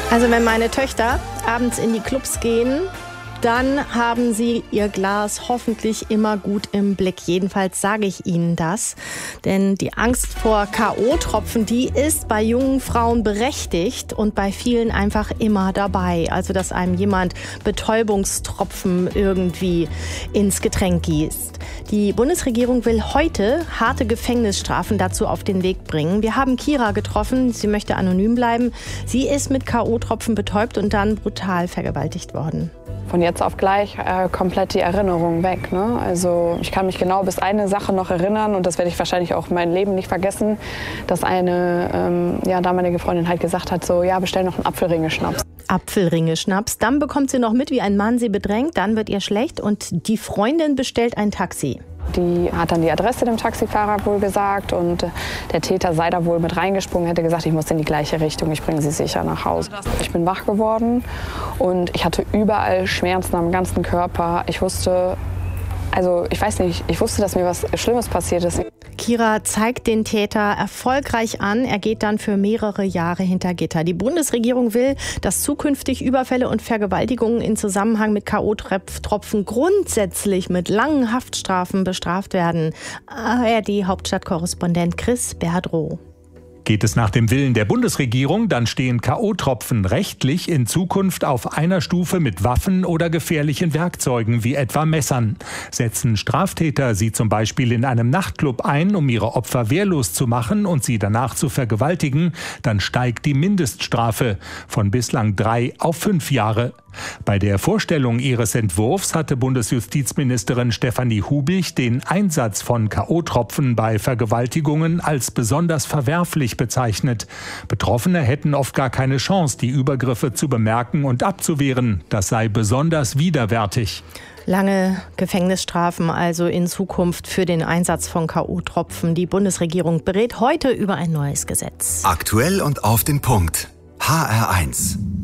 Also wenn meine Töchter abends in die Clubs gehen, dann haben sie ihr Glas hoffentlich immer gut im Blick. Jedenfalls sage ich ihnen das. Denn die Angst vor K.O.-Tropfen, die ist bei jungen Frauen berechtigt und bei vielen einfach immer dabei. Also dass einem jemand Betäubungstropfen irgendwie ins Getränk gießt. Die Bundesregierung will heute harte Gefängnisstrafen dazu auf den Weg bringen. Wir haben Kira getroffen. Sie möchte anonym bleiben. Sie ist mit K.O.-Tropfen betäubt und dann brutal vergewaltigt worden. Von jetzt auf gleich komplett die Erinnerung weg. Ne? Also ich kann mich genau bis eine Sache noch erinnern und das werde ich wahrscheinlich auch mein Leben nicht vergessen, dass eine damalige Freundin halt gesagt hat, so ja, bestell noch einen Apfelringe-Schnaps. Apfelringe-Schnaps. Dann bekommt sie noch mit, wie ein Mann sie bedrängt. Dann wird ihr schlecht und die Freundin bestellt ein Taxi. Die hat dann die Adresse dem Taxifahrer wohl gesagt und der Täter sei da wohl mit reingesprungen, hätte gesagt, ich muss in die gleiche Richtung, ich bringe sie sicher nach Hause. Ich bin wach geworden und ich hatte überall Schmerzen am ganzen Körper. Ich wusste, dass mir was Schlimmes passiert ist. Kira zeigt den Täter erfolgreich an. Er geht dann für mehrere Jahre hinter Gitter. Die Bundesregierung will, dass zukünftig Überfälle und Vergewaltigungen in Zusammenhang mit K.O.-Tropfen grundsätzlich mit langen Haftstrafen bestraft werden. ARD-Hauptstadtkorrespondent Chris Berdrow. Geht es nach dem Willen der Bundesregierung, dann stehen K.O.-Tropfen rechtlich in Zukunft auf einer Stufe mit Waffen oder gefährlichen Werkzeugen wie etwa Messern. Setzen Straftäter sie zum Beispiel in einem Nachtclub ein, um ihre Opfer wehrlos zu machen und sie danach zu vergewaltigen, dann steigt die Mindeststrafe von bislang 3 auf 5 Jahre. Bei der Vorstellung ihres Entwurfs hatte Bundesjustizministerin Stefanie Hubig den Einsatz von K.O.-Tropfen bei Vergewaltigungen als besonders verwerflich bezeichnet. Betroffene hätten oft gar keine Chance, die Übergriffe zu bemerken und abzuwehren. Das sei besonders widerwärtig. Lange Gefängnisstrafen also in Zukunft für den Einsatz von K.O.-Tropfen. Die Bundesregierung berät heute über ein neues Gesetz. Aktuell und auf den Punkt. HR1.